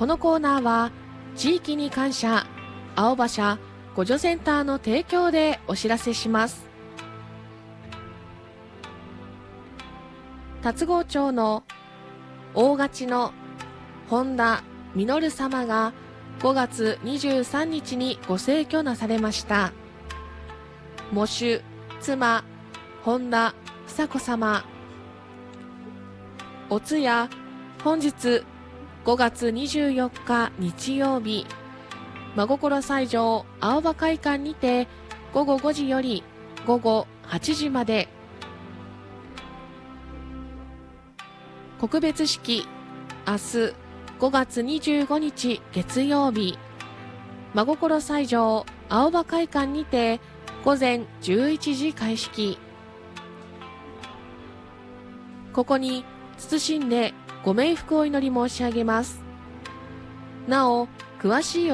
このコーナーは地域に感謝青葉社互助センターの提供でお知らせします。龍郷町の大勝の本田実様が5月23日にご逝去なされました。喪主妻本田房子様。お通夜本日5月24日日曜日、真心斎場青葉会館にて午後5時より午後8時まで。告別式明日5月25日月曜日、真心斎場青葉会館にて午前11時開式。ここに謹んでご冥福をお祈り申し上げます。なお詳しい